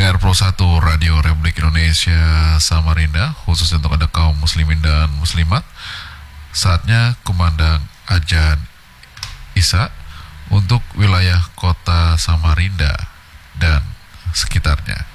Pendengar Pro 1 Radio Republik Indonesia Samarinda, khusus untuk Anda kaum muslimin dan muslimat, saatnya kumandang adzan Isya untuk wilayah kota Samarinda dan sekitarnya.